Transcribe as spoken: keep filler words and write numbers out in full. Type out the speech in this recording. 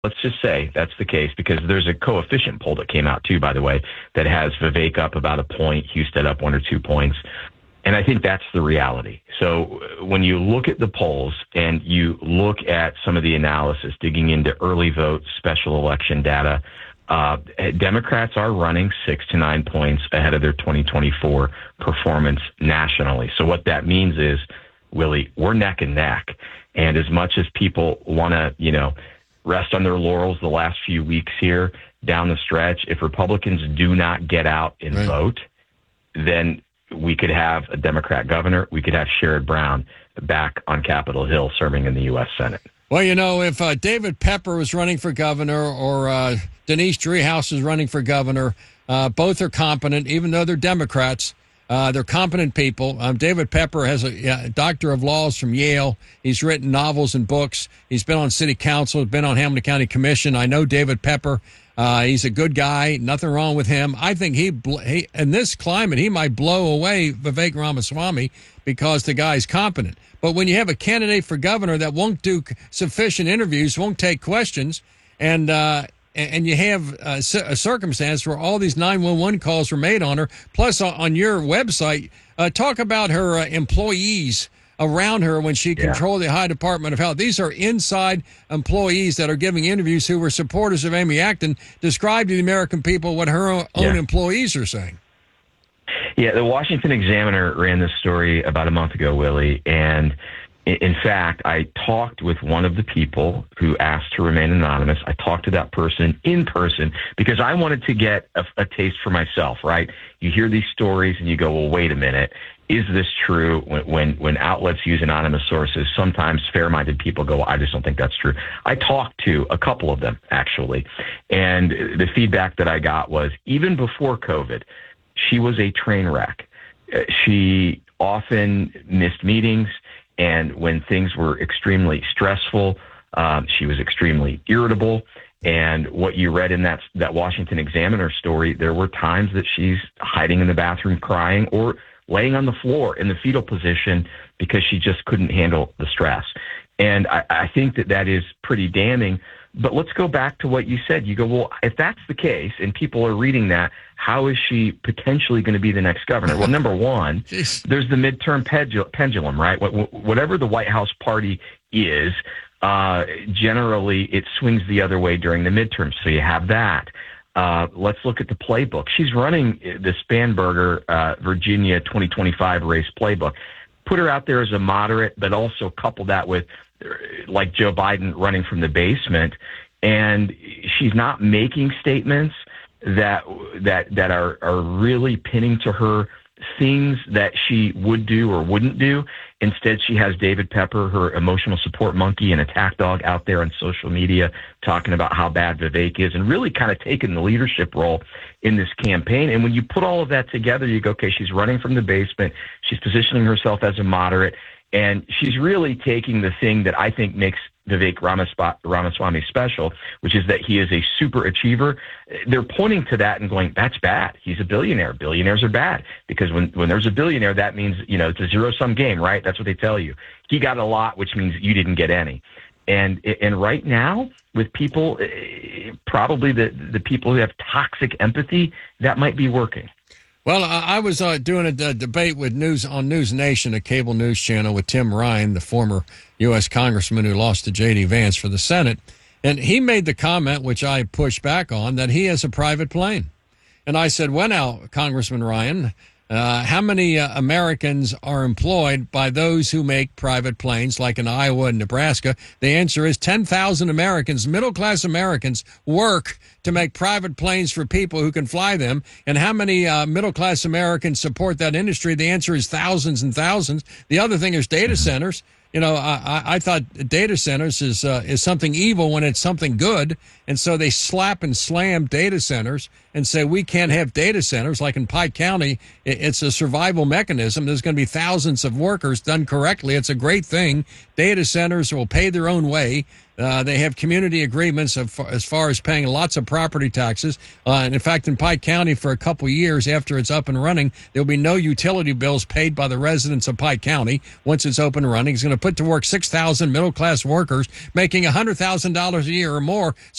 let's just say that's the case, because there's a coefficient poll that came out too, by the way, that has Vivek up about a point, Husted up one or two points. And I think that's the reality. So when you look at the polls and you look at some of the analysis, digging into early vote, special election data, uh, Democrats are running six to nine points ahead of their twenty twenty-four performance nationally. So what that means is, Willie, we're neck and neck. And as much as people want to, you know, rest on their laurels the last few weeks here down the stretch, if Republicans do not get out and right. vote, then we could have a Democrat governor. We could have Sherrod Brown back on Capitol Hill serving in the U S Senate. Well, you know, if uh, David Pepper was running for governor or uh, Denise Driehaus is running for governor, uh, both are competent, even though they're Democrats. Uh, they're competent people. Um, David Pepper has a uh, doctor of laws from Yale. He's written novels and books. He's been on city council, been on Hamilton County Commission. I know David Pepper. Uh, he's a good guy. Nothing wrong with him. I think he, he, in this climate, he might blow away Vivek Ramaswamy because the guy's competent. But when you have a candidate for governor that won't do sufficient interviews, won't take questions, and uh, and you have a, a circumstance where all these nine one one calls were made on her, plus on your website, uh, talk about her uh, employees around her when she yeah. controlled the Ohio Department of Health. These are inside employees that are giving interviews who were supporters of Amy Acton. Describe to the American people what her own yeah. employees are saying. Yeah, the Washington Examiner ran this story about a month ago, Willie, and in fact, I talked with one of the people who asked to remain anonymous. I talked to that person in person because I wanted to get a, a taste for myself, right? You hear these stories and you go, well, wait a minute. Is this true? When, when, when outlets use anonymous sources, sometimes fair-minded people go, well, I just don't think that's true. I talked to a couple of them, actually, and the feedback that I got was, even before COVID, she was a train wreck. She often missed meetings. And when things were extremely stressful, um, she was extremely irritable. And what you read in that that Washington Examiner story, there were times that she's hiding in the bathroom crying or laying on the floor in the fetal position because she just couldn't handle the stress. And I, I think that that is pretty damning. But let's go back to what you said. You go, well, if that's the case and people are reading that, how is she potentially going to be the next governor? Well, number one, there's the midterm pendulum, right? Whatever the White House party is, uh, generally it swings the other way during the midterms. So you have that. Uh, let's look at the playbook. She's running the Spanberger, uh, Virginia twenty twenty-five race playbook. Put her out there as a moderate, but also couple that with like Joe Biden running from the basement, and she's not making statements that that that are, are really pinning to her things that she would do or wouldn't do. Instead, she has David Pepper, her emotional support monkey and attack dog, out there on social media talking about how bad Vivek is and really kind of taking the leadership role in this campaign. And when you put all of that together, you go, okay, she's running from the basement. She's positioning herself as a moderate. And she's really taking the thing that I think makes Vivek Ramaswamy special, which is that he is a super achiever. They're pointing to that and going, that's bad. He's a billionaire. Billionaires are bad because when, when there's a billionaire, that means, you know, it's a zero-sum game, right? That's what they tell you. He got a lot, which means you didn't get any. And and right now, with people, probably the, the people who have toxic empathy, that might be working. Well, I was uh, doing a, a debate with news on News Nation, a cable news channel, with Tim Ryan, the former U S congressman who lost to J D. Vance for the Senate. And he made the comment, which I pushed back on, that he has a private plane. And I said, well, now, Congressman Ryan, uh, how many uh, Americans are employed by those who make private planes, like in Iowa and Nebraska? The answer is ten thousand Americans, middle-class Americans, work to make private planes for people who can fly them. And how many uh, middle-class Americans support that industry? The answer is thousands and thousands. The other thing is data centers. You know, I, I thought data centers is uh, is something evil when it's something good. And so they slap and slam data centers and say, we can't have data centers. Like in Pike County, it's a survival mechanism. There's going to be thousands of workers done correctly. It's a great thing. Data centers will pay their own way. Uh, they have community agreements of, as far as paying lots of property taxes. Uh, and in fact, in Pike County, for a couple of years after it's up and running, there'll be no utility bills paid by the residents of Pike County once it's open and running. It's going to put to work six thousand middle-class workers making one hundred thousand dollars a year or more.